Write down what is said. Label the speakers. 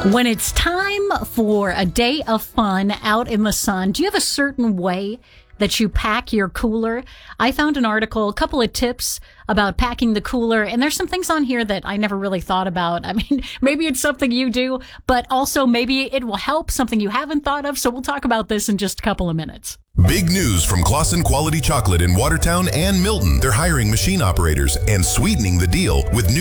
Speaker 1: When it's time for a day of fun out in the sun, do you have a certain way that you pack your cooler? I found an article, a couple of tips about packing the cooler, and there's some things on here that I never really thought about. I mean, maybe it's something you do, but also maybe it will help something you haven't thought of. So we'll talk about this in just a couple of minutes.
Speaker 2: Big news from Claussen Quality Chocolate in Watertown and Milton. They're hiring machine operators and sweetening the deal with new